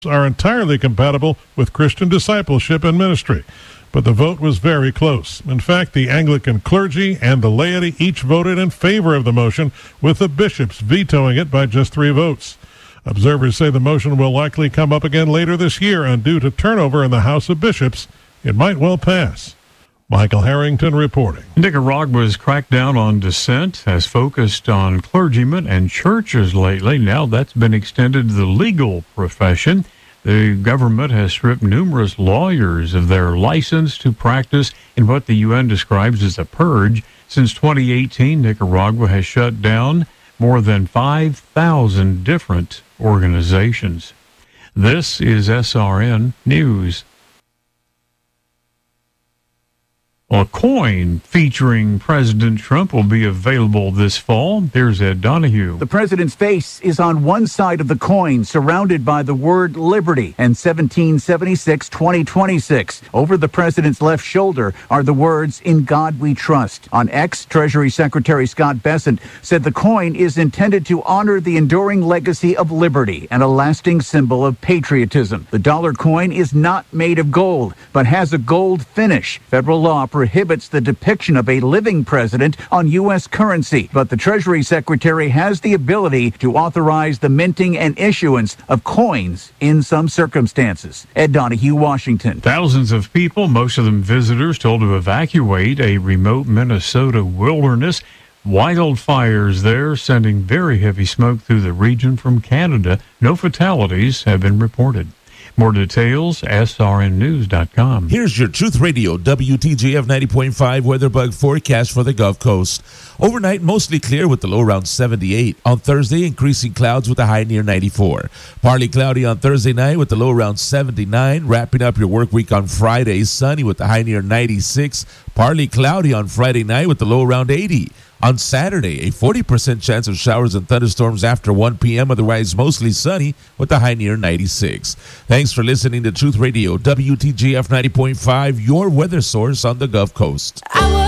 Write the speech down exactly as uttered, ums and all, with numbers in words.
are entirely compatible with Christian discipleship and ministry. But the vote was very close. In fact, the Anglican clergy and the laity each voted in favor of the motion, with the bishops vetoing it by just three votes. Observers say the motion will likely come up again later this year, and due to turnover in the House of Bishops, it might well pass. Michael Harrington reporting. Nicaragua's crackdown on dissent has focused on clergymen and churches lately. Now that's been extended to the legal profession. The government has stripped numerous lawyers of their license to practice in what the U N describes as a purge. Since twenty eighteen, Nicaragua has shut down more than five thousand different organizations. This is S R N News. A coin featuring President Trump will be available this fall. Here's Ed Donahue. The president's face is on one side of the coin, surrounded by the word liberty and seventeen seventy-six to twenty twenty-six. Over the president's left shoulder are the words, "In God We Trust." On X, Treasury Secretary Scott Bessent said the coin is intended to honor the enduring legacy of liberty and a lasting symbol of patriotism. The dollar coin is not made of gold, but has a gold finish. Federal law prohibits the depiction of a living president on U S currency, but the Treasury Secretary has the ability to authorize the minting and issuance of coins in some circumstances. Ed Donahue, Washington. Thousands of people, most of them visitors, told to evacuate a remote Minnesota wilderness. Wildfires there, sending very heavy smoke through the region from Canada. No fatalities have been reported. More details, S R N news dot com. Here's your Truth Radio W T J F ninety point five weather bug forecast for the Gulf Coast. Overnight, mostly clear with the low around seventy-eight. On Thursday, increasing clouds with a high near ninety-four. Partly cloudy on Thursday night with the low around seventy-nine. Wrapping up your work week on Friday, sunny with the high near ninety-six. Partly cloudy on Friday night with the low around eighty. On Saturday, a forty percent chance of showers and thunderstorms after one p.m., otherwise mostly sunny with a high near ninety-six. Thanks for listening to Truth Radio W T J F ninety point five, your weather source on the Gulf Coast. I